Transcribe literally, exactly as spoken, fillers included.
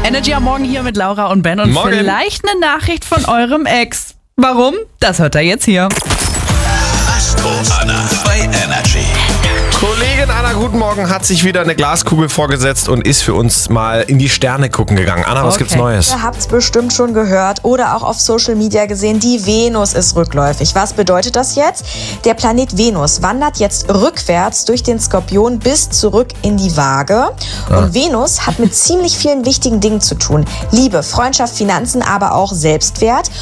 Energy am Morgen hier mit Laura und Ben und Morgen. Vielleicht eine Nachricht von eurem Ex. Warum? Das hört er jetzt hier. Astro Anna bei Energy. Kollegin Anna, guten Morgen, hat sich wieder eine Glaskugel vorgesetzt und ist für uns mal in die Sterne gucken gegangen. Anna, was Okay. gibt's Neues? Ihr habt's bestimmt schon gehört oder auch auf Social Media gesehen, die Venus ist rückläufig. Was bedeutet das jetzt? Der Planet Venus wandert jetzt rückwärts durch den Skorpion bis zurück in die Waage. Und Venus hat mit ziemlich vielen wichtigen Dingen zu tun. Liebe, Freundschaft, Finanzen, aber auch Selbstwert.